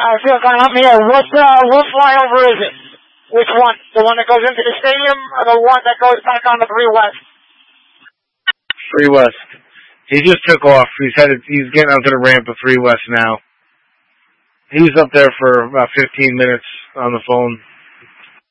feel kind of up here. What flyover is it? Which one? The one that goes into the stadium or the one that goes back on the 3 West? 3 West. He just took off. He's getting onto the ramp of 3 West now. He was up there for about 15 minutes on the phone.